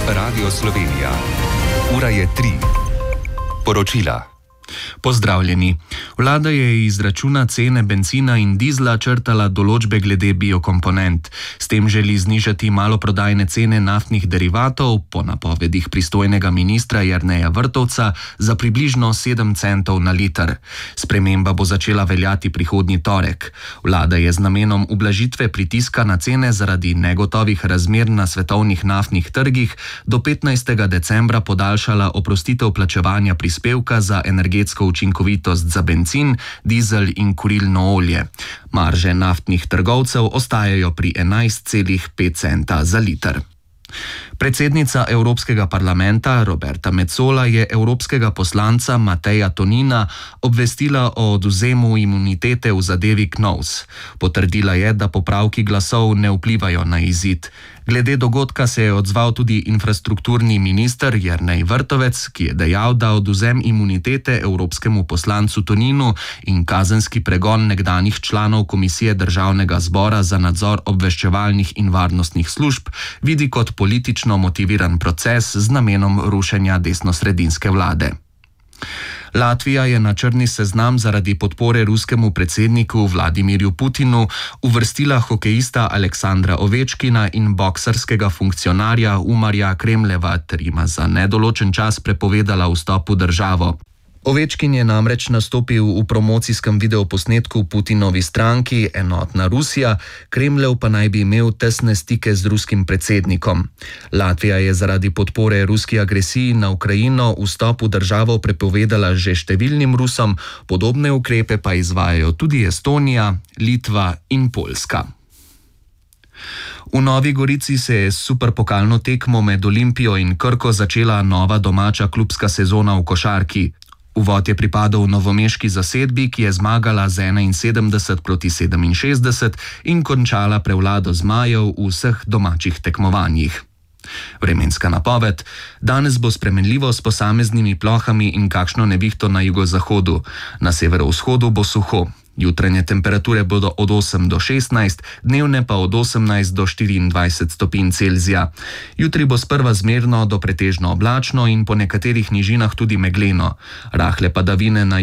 Radio Slovenija. Ura je 3. Poročila. Pozdravljeni. Vlada je iz računa cene bencina in dizla črtala določbe glede biokomponent. S tem želi znižati maloprodajne cene naftnih derivatov, po napovedih pristojnega ministra Jerneja Vrtovca, za približno 7 centov na liter. Sprememba bo začela veljati prihodnji torek. Vlada je z namenom ublažitve pritiska na cene zaradi negotovih razmer na svetovnih naftnih trgih do 15. decembra podaljšala oprostitev plačevanja prispevka za energetsko učinkovitost za bencin, dizel in kurilno olje. Marže naftnih trgovcev ostajajo pri 11,5 centa za liter. Predsednica Evropskega parlamenta Roberta Metsola je evropskega poslanca Mateja Tonina obvestila o odvzemu imunitete v zadevi Knovs. Potrdila je, da popravki glasov ne vplivajo na izid. Glede dogodka se je odzval tudi infrastrukturni minister Jernej Vrtovec, ki je dejal, da odvzem imunitete evropskemu poslancu Toninu in kazenski pregon nekdanjih članov Komisije Državnega zbora za nadzor obveščevalnih in varnostnih služb vidi kot politično motiviran proces z namenom rušenja desnosredinske vlade. Latvija je na črni seznam zaradi podpore ruskemu predsedniku Vladimirju Putinu uvrstila hokejista Aleksandra Ovečkina in boksarskega funkcionarja Umarja Kremljeva ter jima za nedoločen čas prepovedala vstop v državo. Ovečkin je namreč nastopil v promocijskem videoposnetku Putinovi stranki Enotna Rusija, Kremljev pa naj bi imel tesne stike z ruskim predsednikom. Latvija je zaradi podpore ruski agresiji na Ukrajino vstop v državo prepovedala že številnim Rusom, podobne ukrepe pa izvajajo tudi Estonija, Litva in Poljska. V Novi Gorici se je s superpokalno tekmo med Olimpijo in Krko začela nova domača klubska sezona v košarki. Uvod je pripadal novomeški zasedbi, ki je zmagala z 71-67 in končala prevlado zmajev v vseh domačih tekmovanjih. Vremenska napoved. Danes bo spremenljivo s posameznimi plohami in kakšno nevihto na jugozahodu. Na severovzhodu bo suho. Jutranje temperature bodo od 8 do 16, dnevne pa od 18 do 24 stopinj Celzija. Jutri bo sprva zmerno do pretežno oblačno in po nekaterih nižinah tudi megleno. Rahle padavine na